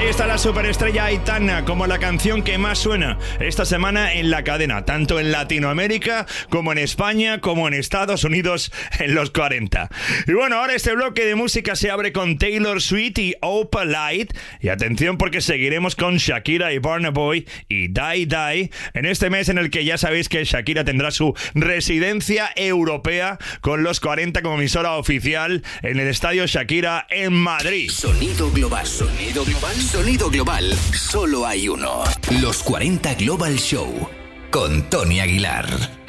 Ahí está la superestrella Aitana, como la canción que más suena esta semana en la cadena, tanto en Latinoamérica como en España, como en Estados Unidos en los 40. Y bueno, ahora este bloque de música se abre con Taylor Swift y Opalite. Y atención, porque seguiremos con Shakira y Burna Boy y Die Die en este mes en el que ya sabéis que Shakira tendrá su residencia europea con los 40 como emisora oficial en el Estadio Shakira en Madrid. Sonido global, sonido global, sonido global. Solo hay uno. Los 40 Global Show con Tony Aguilar.